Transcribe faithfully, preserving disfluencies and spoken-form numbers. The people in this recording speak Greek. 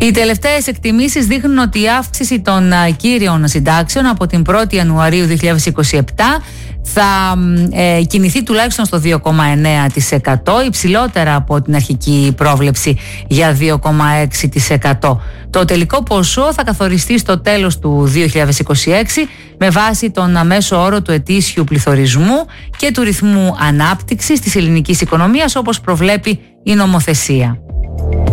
Οι τελευταίες εκτιμήσεις δείχνουν ότι η αύξηση των κύριων συντάξεων από την πρώτη Ιανουαρίου δύο χιλιάδες είκοσι επτά θα ε, κινηθεί τουλάχιστον στο δύο κόμμα εννέα τοις εκατό, υψηλότερα από την αρχική πρόβλεψη για δύο κόμμα έξι τοις εκατό. Το τελικό ποσό θα καθοριστεί στο τέλος του δύο χιλιάδες είκοσι έξι με βάση τον μέσο όρο του ετήσιου πληθωρισμού και του ρυθμού ανάπτυξης της ελληνικής οικονομίας, όπως προβλέπει η νομοθεσία.